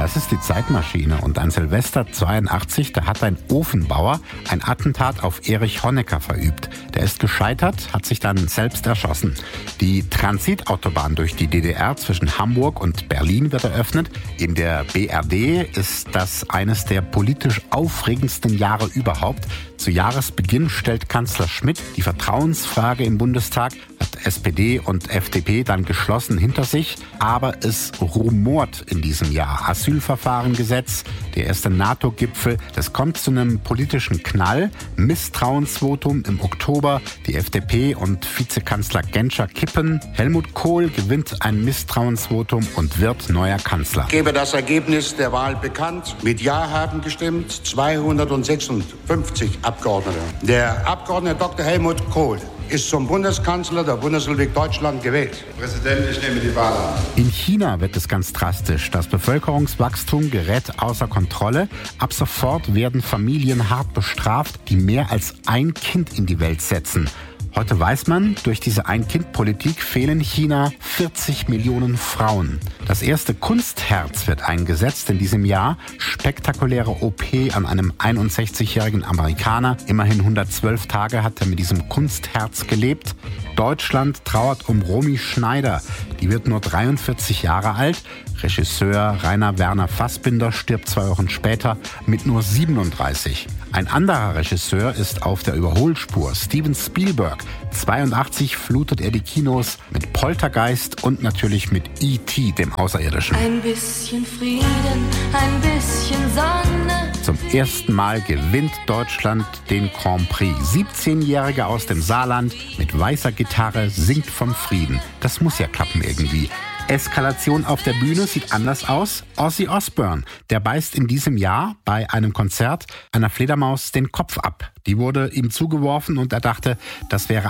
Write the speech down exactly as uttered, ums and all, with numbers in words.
Das ist die Zeitmaschine. Und an Silvester zweiundachtzig, da hat ein Ofenbauer ein Attentat auf Erich Honecker verübt. Der ist gescheitert, hat sich dann selbst erschossen. Die Transitautobahn durch die D D R zwischen Hamburg und Berlin wird eröffnet. In der B R D ist das eines der politisch aufregendsten Jahre überhaupt. Zu Jahresbeginn stellt Kanzler Schmidt die Vertrauensfrage im Bundestag, hat S P D und F D P dann geschlossen hinter sich. Aber es rumort in diesem Jahr. Asylverfahrengesetz, der erste NATO-Gipfel, das kommt zu einem politischen Knall. Misstrauensvotum im Oktober, die F D P und Vizekanzler Genscher kippen. Helmut Kohl gewinnt ein Misstrauensvotum und wird neuer Kanzler. Ich gebe das Ergebnis der Wahl bekannt. Mit Ja haben gestimmt zweihundertsechsundfünfzig Abgeordnete. Der Abgeordnete Doktor Helmut Kohl ist zum Bundeskanzler der Bundesrepublik Deutschland gewählt. Herr Präsident, ich nehme die Wahl an. In China wird es ganz drastisch. Das Bevölkerungswachstum gerät außer Kontrolle. Ab sofort werden Familien hart bestraft, die mehr als ein Kind in die Welt setzen. Heute weiß man, durch diese Ein-Kind-Politik fehlen China vierzig Millionen Frauen. Das erste Kunstherz wird eingesetzt in diesem Jahr. Spektakuläre O P an einem einundsechzigjährigen Amerikaner. Immerhin hundertzwölf Tage hat er mit diesem Kunstherz gelebt. Deutschland trauert um Romy Schneider. Die wird nur dreiundvierzig Jahre alt. Regisseur Rainer Werner Fassbinder stirbt zwei Wochen später mit nur siebenunddreißig. Ein anderer Regisseur ist auf der Überholspur, Steven Spielberg. zweiundachtzig flutet er die Kinos mit Poltergeist und natürlich mit E T, dem Außerirdischen. Ein bisschen Frieden, ein bisschen Sonne. Zum ersten Mal gewinnt Deutschland den Grand Prix. siebzehnjährige aus dem Saarland mit weißer Gitarre singt vom Frieden. Das muss ja klappen irgendwie. Eskalation auf der Bühne sieht anders aus. Ozzy Osbourne, der beißt in diesem Jahr bei einem Konzert einer Fledermaus den Kopf ab. Die wurde ihm zugeworfen und er dachte, das wäre